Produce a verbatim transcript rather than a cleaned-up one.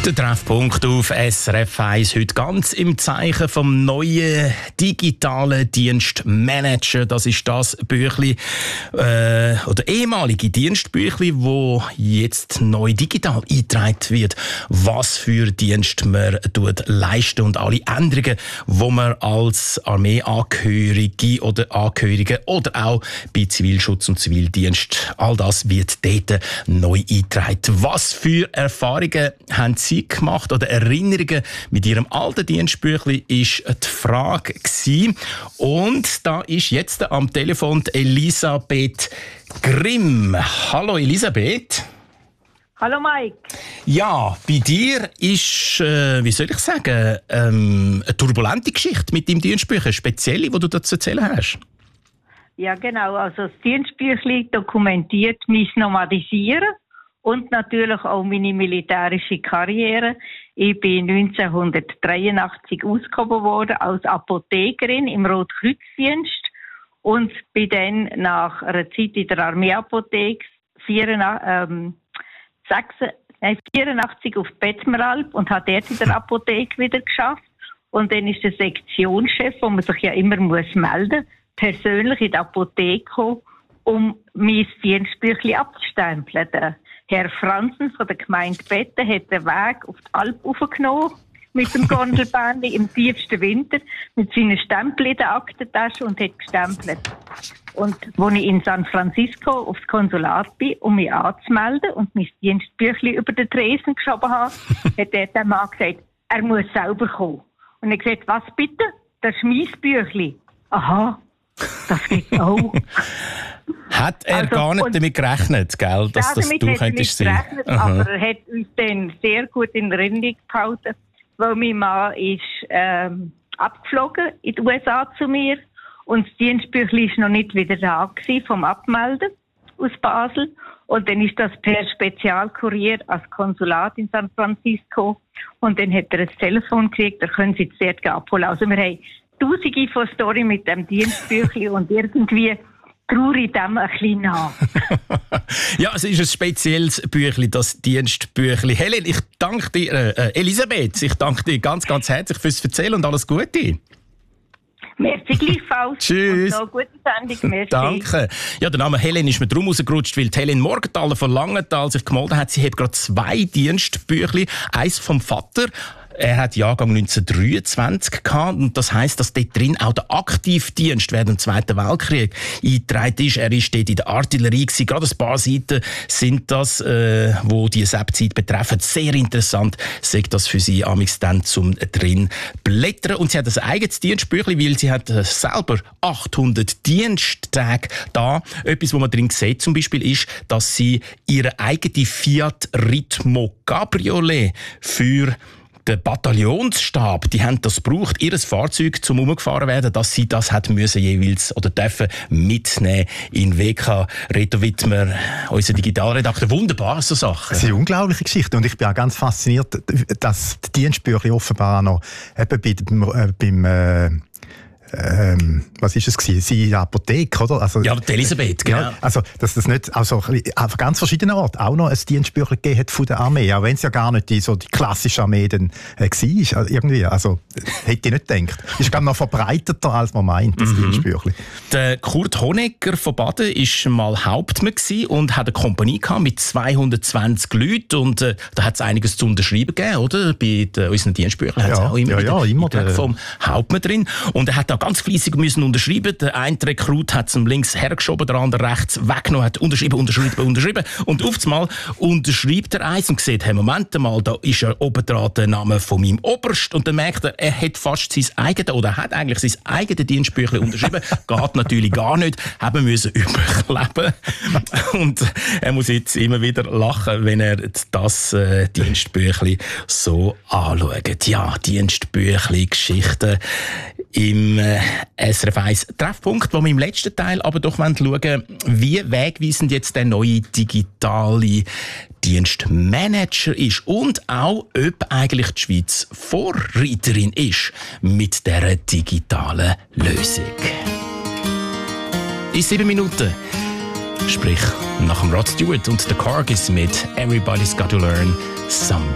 Der Treffpunkt auf S R F eins heute ganz im Zeichen vom neuen digitalen Dienstmanager. Das ist das Büchli äh, oder ehemalige Dienstbüchli, wo jetzt neu digital eingetragen wird, was für Dienst man tut leisten und alle Änderungen, wo man als Armeeangehörige oder Angehörige oder auch bei Zivilschutz und Zivildienst, all das wird dort neu eingetragen. Was für Erfahrungen haben Sie gemacht oder Erinnerungen mit Ihrem alten Dienstbüchli ist die Frage gewesen. Und da ist jetzt am Telefon Elisabeth Grimm. Hallo Elisabeth. Hallo Mike. Ja, bei dir ist, äh, wie soll ich sagen, ähm, eine turbulente Geschichte mit deinem Dienstbüchlein, eine spezielle, die du dazu erzählen hast. Ja genau, also das Dienstbüchlein dokumentiert mein Nomadisieren und natürlich auch meine militärische Karriere. Ich bin neunzehnhundertdreiundachtzig ausgehoben worden als Apothekerin im Rotkreuzdienst und bin dann nach einer Zeit in der Armeeapotheke vierundachtzig auf Bettmeralp und habe dort in der Apotheke wieder geschafft. Und dann ist der Sektionschef, wo man sich ja immer muss melden, persönlich in die Apotheke gekommen, um mein Dienstbüchlein abzustempeln. Der Herr Franzen von der Gemeinde Betten hat den Weg auf die Alp aufgenommen mit dem Gondelbändchen im tiefsten Winter mit seinen Stempeln in der Aktentasche und hat gestempelt. Und als ich in San Francisco aufs Konsulat bin, um mich anzumelden und mein Dienstbüchlein über den Tresen geschoben habe, hat der der Mann gesagt, er muss selber kommen. Und er hat gesagt, was bitte? Das ist mein Büchlein. Aha, das geht auch. Hat er also, gar nicht damit gerechnet, gell, dass das du könntest sein? Gerechnet, aber er hat uns dann sehr gut in Erinnerung gehalten, weil mein Mann ist ähm, abgeflogen in die U S A zu mir und das Dienstbüchlein war noch nicht wieder da gewesen, vom Abmelden aus Basel. Und dann ist das per Spezialkurier als Konsulat in San Francisco und dann hat er ein Telefon gekriegt, da können Sie jetzt dort abholen. Also wir haben tausende von Storys mit dem Dienstbüchlein und irgendwie traue ich dem ein bisschen nach. Ja, es ist ein spezielles Büchlein, das Dienstbüchlein. Helen, ich danke dir, äh, Elisabeth, ich danke dir ganz, ganz herzlich fürs Erzählen und alles Gute. Merci gleichfalls. Tschüss. Und noch gute Sendung. Merci. Danke. Ja, der Name Helen ist mir drum rausgerutscht, weil die Helen Morgenthaler von Langenthal sich gemeldet hat. Sie hat gerade zwei Dienstbüchlein. Eins vom Vater. Er hat Jahrgang neunzehnhundertdreiundzwanzig gehabt und das heisst, dass dort drin auch der Aktivdienst während dem Zweiten Weltkrieg eingetragen ist. Er ist dort in der Artillerie gewesen. Gerade ein paar Seiten sind das, äh, wo die S E P-Zeit betreffen. Sehr interessant, sagt das für sie amigs dann zum drin blättern. Und sie hat ein eigenes Dienstbüchlein, weil sie hat selber achthundert Diensttage da. Etwas, was man drin sieht zum Beispiel, ist, dass sie ihre eigene Fiat Ritmo Cabriolet für der Bataillonsstab, die haben das gebraucht, ihr Fahrzeug zum umgefahren werden, dass sie das hat müssen jeweils oder dürfen mitnehmen in W K. Reto Wittmer, unser Digitalredakteur. Wunderbar, so Sachen. Das ist eine unglaubliche Geschichte und ich bin auch ganz fasziniert, dass die Dienstbücher offenbar noch eben bei, äh, beim äh Ähm, was ist es gewesen? Sie in der Apotheke, oder? Also, ja, die Elisabeth, genau. Ja, also, dass das nicht, also, auf ganz verschiedenen Orten auch noch ein Dienstbüchlein gegeben hat von der Armee, auch wenn es ja gar nicht die, so die klassische Armee dann äh, war, also irgendwie, also, hätte ich nicht gedacht. Ist gar noch verbreiteter, als man meint, das mhm. Dienstbüchlein. Der Kurt Honegger von Baden war mal Hauptmann und hat eine Kompanie gehabt mit zweihundertzwanzig Leuten und äh, da hat es einiges zu unterschreiben gegeben, oder? Bei den, unseren Dienstbüchlein hat es ja, auch immer, ja, ja, immer der, vom Hauptmann drin und er hat da ganz fleissig müssen unterschreiben. Der eine Rekrut hat es links hergeschoben, der andere rechts weggenommen, hat unterschrieben, unterschrieben, unterschrieben. Und auf einmal unterschreibt er eins und sieht, hey, Moment mal, da ist ja oben dran der Name von meinem Oberst. Und dann merkt er, er hat fast sein eigenes, oder hat eigentlich sein eigenes Dienstbüchlein unterschrieben. Geht natürlich gar nicht. Haben müssen überkleben. Und er muss jetzt immer wieder lachen, wenn er das äh, Dienstbüchlein so anschaut. Ja, Dienstbüchlein, Geschichten im äh, S R F eins Treffpunkt, wo wir im letzten Teil aber doch schauen wollen, wie wegweisend jetzt der neue digitale Dienstmanager ist und auch, ob eigentlich die Schweiz Vorreiterin ist mit dieser digitalen Lösung. In sieben Minuten, sprich nach dem Rod Stewart und The Cargis mit Everybody's Got to Learn Someday.